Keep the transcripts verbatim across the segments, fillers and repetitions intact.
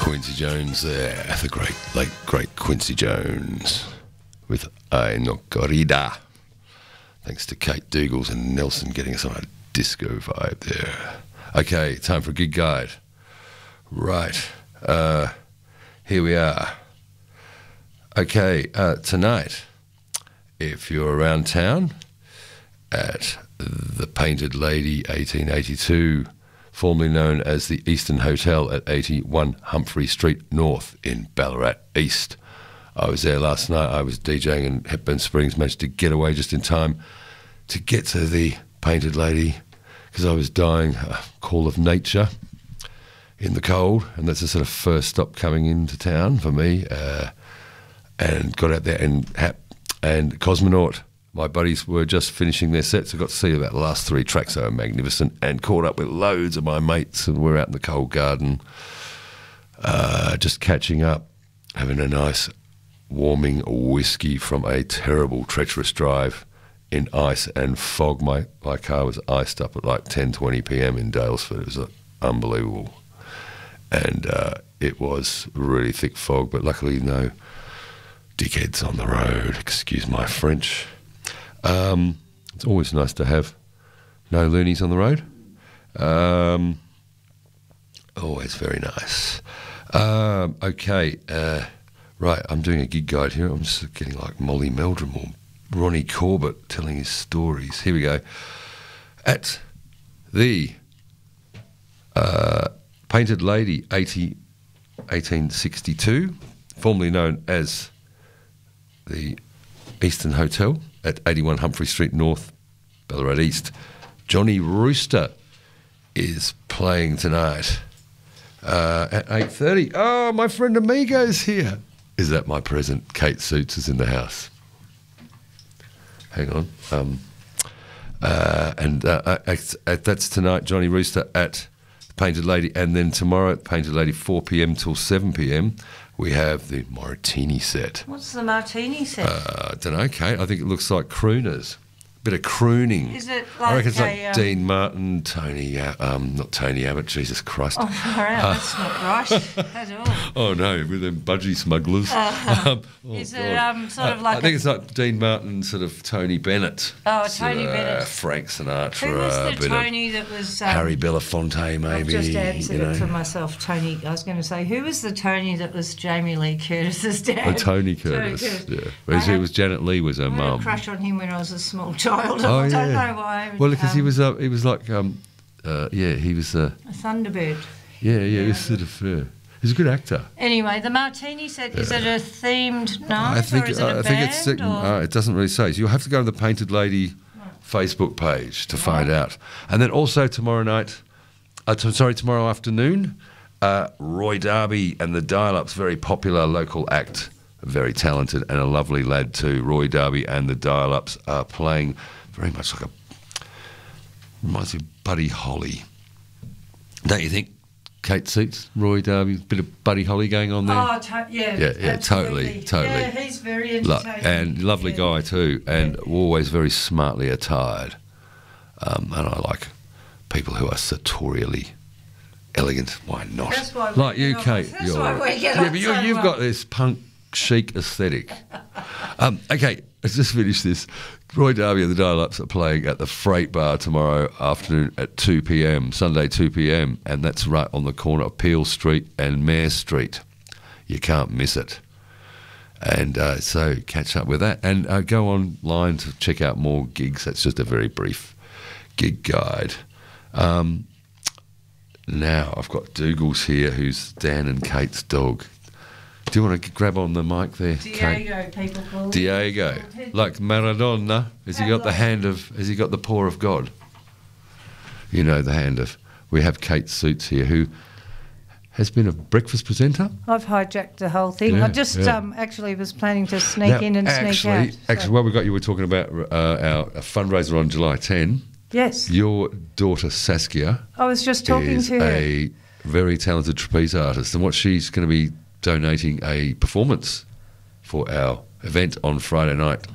Quincy Jones there, the great, late, great Quincy Jones with I No Corrida. Thanks to Kate Dougals and Nelson getting us on a disco vibe there. Okay, time for a gig guide. Right, uh, here we are. Okay, uh, tonight, if you're around town at the Painted Lady eighteen eighty-two, formerly known as the Eastern Hotel at eighty-one Humphrey Street North in Ballarat East. I was there last night. I was DJing in Hepburn Springs, managed to get away just in time to get to the Painted Lady because I was dying a call of nature in the cold, and that's the sort of first stop coming into town for me. Uh, and got out there and Hap and Cosmonaut. My buddies were just finishing their sets. I got to see about the last three tracks. They were magnificent, and caught up with loads of my mates, and we're out in the cold garden, uh, just catching up, having a nice warming whiskey from a terrible, treacherous drive in ice and fog. My, my car was iced up at like ten twenty p m in Dalesford. It was uh, unbelievable. And uh, it was really thick fog, but luckily no dickheads on the road. Excuse my French. Um, it's always nice to have no loonies on the road. Um, always very nice. Um, okay, uh, right, I'm doing a gig guide here. I'm just getting like Molly Meldrum or Ronnie Corbett telling his stories. Here we go. At the uh, Painted Lady eighty, eighteen sixty-two, formerly known as the Eastern Hotel at eighty-one Humphrey Street North, Ballarat East, Johnny Rooster is playing tonight uh, at eight thirty. Oh, my friend Amigo's here. Is that my present? Kate Suits is in the house. Hang on. Um, uh, and uh, at, at, that's tonight, Johnny Rooster at Painted Lady. And then tomorrow at Painted Lady, four p m till seven p m, we have the Martini set. What's the Martini set? Uh, I don't know, Kate. I think it looks like crooners. Bit of crooning. Is it like I reckon it's a, like um, Dean Martin, Tony, uh, um, not Tony Abbott, Jesus Christ. Oh, far out. Uh, That's not right at all. Oh, no, with them budgie smugglers. Uh, um, oh, is God. it um, sort of Uh, like I think a, it's like Dean Martin, sort of Tony Bennett. Oh, sort Tony of, Bennett. Uh, Frank Sinatra. who was a the bit Tony that was... Um, of Harry Belafonte, maybe. I've just answered you know. it for myself, Tony. I was going to say, who was the Tony that was Jamie Lee Curtis's dad? Oh, Tony Curtis. Tony Curtis. Yeah. Whereas I it had- was Janet Leigh was her I had mum. a crush on him when I was a small child. Oh, I don't yeah. know why. Well, because he um, was uh, he was like um, uh, yeah, he was uh, a Thunderbird. yeah, yeah, he Yeah. was sort of yeah. He's a good actor. Anyway, the Martini set, is it a themed night I think or is it a uh, I band? think it's or? uh, it doesn't really say. So you'll have to go to the Painted Lady Facebook page to find out. And then also tomorrow night, uh, t- sorry, tomorrow afternoon, uh, Roy Darby and the Dial-Ups, very popular local act, very talented and a lovely lad too. Roy Darby and the Dial-Ups are playing very much like a reminds me of Buddy Holly. Don't you think? Kate Seats, Roy Darby, bit of Buddy Holly going on there. Oh, to- yeah. Yeah, yeah, totally, absolutely. totally. Yeah, he's very Lo- entertaining. and lovely yeah. guy too, and always very smartly attired. Um, and I like people who are sartorially elegant. Why not? That's why we like you, get on- Kate. that's you're- why we get yeah, on but you, so you've well. got this punk chic aesthetic. um, okay, let's just finish this. Roy Darby and the Dial-Ups are playing at the Freight Bar tomorrow afternoon at two p m, Sunday two p m, and that's right on the corner of Peel Street and Mare Street. You can't miss it. And uh, so catch up with that and uh, go online to check out more gigs. That's just a very brief gig guide. Um, now I've got Dougals here, who's Dan and Kate's dog. Do you want to grab on the mic there, Kate? Diego, people call him. Diego, like Maradona. Has he got the hand of? Has he got the paw of God? You know, the hand of. We have Kate Suits here, who has been a breakfast presenter. I've hijacked the whole thing. Yeah, I just yeah. um, actually was planning to sneak Now, in and actually, sneak out. so- actually, while we got you, we're talking about uh, our a fundraiser on July tenth. yes, Your daughter Saskia I was just talking is to her. a very talented trapeze artist, and what she's going to be donating a performance for our event on Friday night,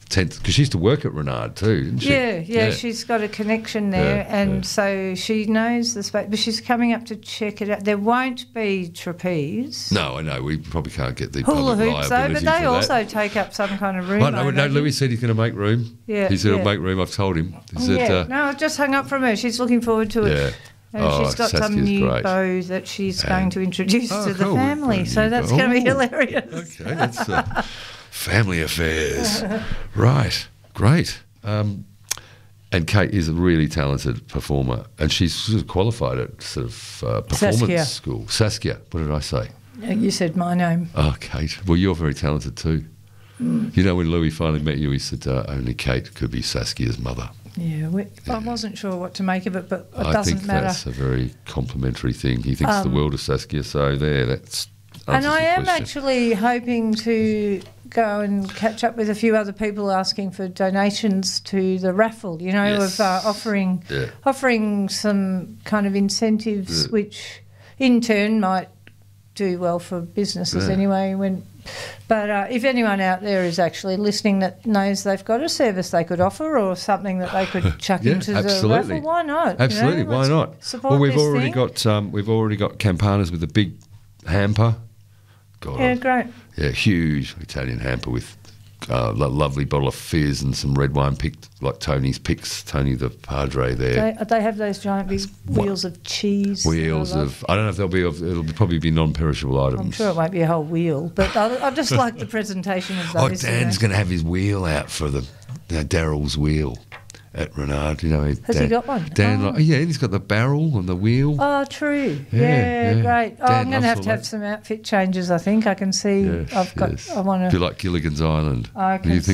because she used to work at Renard too, didn't she? Yeah, yeah, she's got a connection there, Yeah, and yeah. so she knows the space. But she's coming up to check it out. There won't be trapeze. No, I know. We probably can't get the Hula public hoops, though, liability but for they that. also take up some kind of room. Right, no, I no, imagine. Louis said he's going to make room. Yeah, he said yeah. he'll make room. I've told him. He said, yeah, uh, no, I just hung up from her. She's looking forward to it. yeah. And Oh, she's got some Saskia's new great. beau that she's And- going to introduce Oh, to the cool. We've got family. a So new that's beau. going to be Oh, hilarious. Okay, that's uh, family affairs. Right, great. Um, and Kate is a really talented performer, and she's sort of qualified at sort of uh, performance Saskia. school. Saskia, what did I say? You said my name. Oh, Kate. Well, you're very talented too. Mm. You know, when Louis finally met you, he said uh, only Kate could be Saskia's mother. Yeah, we, I wasn't sure what to make of it, but it I doesn't think matter. that's a very complimentary thing. He thinks the Um, world of Saskia, so there, that's. And answers I your am question. actually hoping to go and catch up with a few other people asking for donations to the raffle. You know, Yes. of uh, offering Yeah. offering some kind of incentives, Yeah. which in turn might do well for businesses Yeah. anyway. When, but uh, if anyone out there is actually listening that knows they've got a service they could offer or something that they could chuck Yeah, into absolutely. the raffle, why not? you know? Absolutely, why Let's not? Support Well, we've this already thing. got um, we've already got campanas with a big hamper. God, Yeah, great. yeah, huge Italian hamper with uh, lo- lovely bottle of fizz and some red wine picked like Tony's picks. Tony the Padre there. They, they have those giant big what- wheels of cheese. that I Wheels love. of I don't know if they'll be of it'll probably be non-perishable items. I'm sure it won't be a whole wheel, but I, I just like the presentation of Oh, those. you know. Dan's going to have his wheel out for the you know, Daryl's wheel at Renard. You know, Has Dan, he got one? Dan, Oh. like, yeah, he's got the barrel and the wheel. Oh, true. Yeah, Yeah, yeah. great. Oh, Dan I'm going to have loves to all have that. some outfit changes. I think I can see. Yes, I've got. yes. I want Be to. like Gilligan's Island. I Do can you think